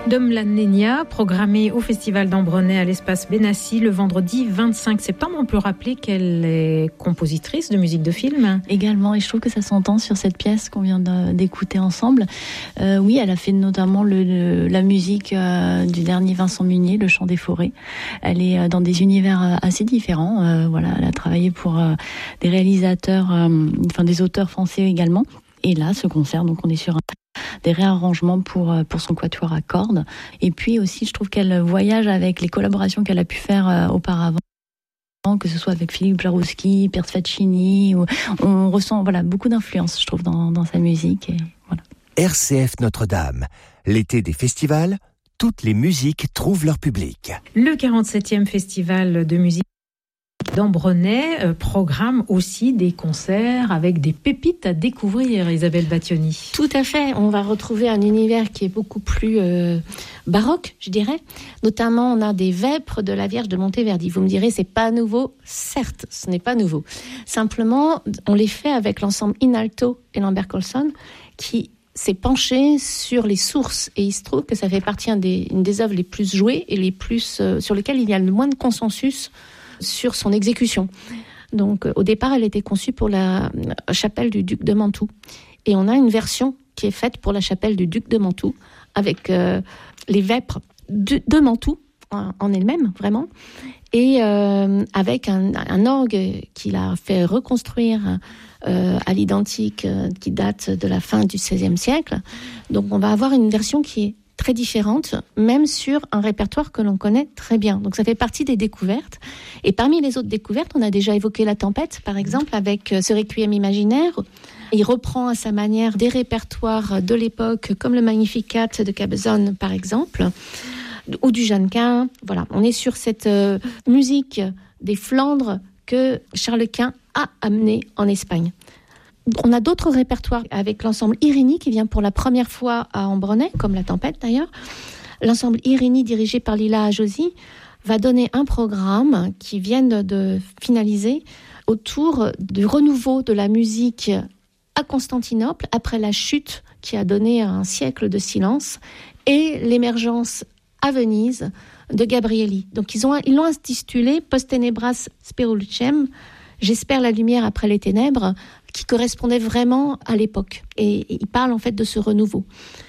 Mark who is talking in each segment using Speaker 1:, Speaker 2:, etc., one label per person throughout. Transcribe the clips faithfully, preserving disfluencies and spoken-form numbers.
Speaker 1: Dom La Nenia, programmée au Festival d'Ambronay à l'espace Benassi le vendredi vingt-cinq septembre. On peut rappeler qu'elle est compositrice de musique de film.
Speaker 2: Également, et je trouve que ça s'entend sur cette pièce qu'on vient de, d'écouter ensemble. Euh, oui, elle a fait notamment le, le, la musique euh, du dernier Vincent Munier, Le Chant des Forêts. Elle est dans des univers assez différents. Euh, voilà, elle a travaillé pour euh, des réalisateurs, euh, enfin des auteurs français également. Et là, ce concert, donc on est sur un des réarrangements pour, pour son quatuor à cordes. Et puis aussi, je trouve qu'elle voyage avec les collaborations qu'elle a pu faire euh, auparavant, que ce soit avec Philippe Jarouski, Piers Faccini. Ou, on ressent voilà, beaucoup d'influence, je trouve, dans, dans sa musique. Et voilà.
Speaker 3: R C F Notre-Dame, l'été des festivals, toutes les musiques trouvent leur public.
Speaker 1: Le quarante-septième festival de musique d'Ambronay euh, programme aussi des concerts avec des pépites à découvrir, Isabelle Battioni.
Speaker 4: Tout à fait, on va retrouver un univers qui est beaucoup plus euh, baroque, je dirais. Notamment, on a des vêpres de la Vierge de Monteverdi. Vous me direz, c'est pas nouveau. Certes, ce n'est pas nouveau. Simplement, on les fait avec l'ensemble Inalto et Lambert Colson, qui s'est penché sur les sources. Et il se trouve que ça fait partie une des, une des œuvres les plus jouées et les plus, euh, sur lesquelles il y a le moins de consensus sur son exécution. Donc, euh, au départ, elle était conçue pour la euh, chapelle du duc de Mantoue. Et on a une version qui est faite pour la chapelle du duc de Mantoue, avec euh, les vêpres de, de Mantoue en, en elle-même, vraiment, et euh, avec un, un orgue qu'il a fait reconstruire euh, à l'identique, euh, qui date de la fin du seizième siècle. Donc, on va avoir une version qui est très différente, même sur un répertoire que l'on connaît très bien. Donc ça fait partie des découvertes. Et parmi les autres découvertes, on a déjà évoqué La Tempête, par exemple, avec ce Requiem imaginaire. Il reprend à sa manière des répertoires de l'époque, comme le Magnificat de Cabezon, par exemple, ou du Jeannequin. Voilà, on est sur cette euh, musique des Flandres que Charles Quint a amenée en Espagne. On a d'autres répertoires avec l'ensemble Irini qui vient pour la première fois à Ambronay, comme La Tempête d'ailleurs. L'ensemble Irini, dirigé par Lila Ajosi, va donner un programme qui vient de finaliser autour du renouveau de la musique à Constantinople après la chute qui a donné un siècle de silence et l'émergence à Venise de Gabrieli. Donc ils, ont, ils l'ont intitulé Post Tenebras Spero Lucem, j'espère la lumière après les ténèbres, qui correspondait vraiment à l'époque. Et, et il parle en fait de ce renouveau.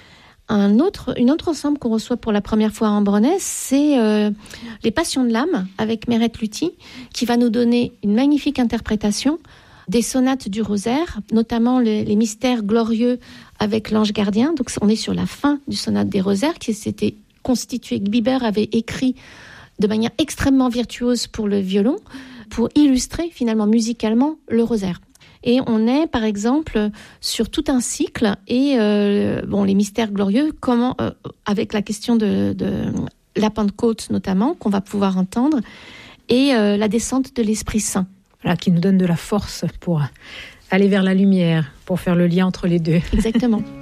Speaker 4: Un autre, une autre ensemble qu'on reçoit pour la première fois à Ambronay, c'est euh, Les Passions de l'âme, avec Mérette Luthi, qui va nous donner une magnifique interprétation des sonates du rosaire, notamment les, les mystères glorieux avec l'ange gardien. Donc on est sur la fin du sonate des rosaires, qui s'était constitué, que Biber avait écrit de manière extrêmement virtuose pour le violon, pour illustrer finalement musicalement le rosaire. Et on est, par exemple, sur tout un cycle et euh, bon, les mystères glorieux, comment, euh, avec la question de, de la Pentecôte notamment, qu'on va pouvoir entendre, et euh, la descente de l'Esprit Saint.
Speaker 1: Voilà, qui nous donne de la force pour aller vers la lumière, pour faire le lien entre les deux.
Speaker 4: Exactement.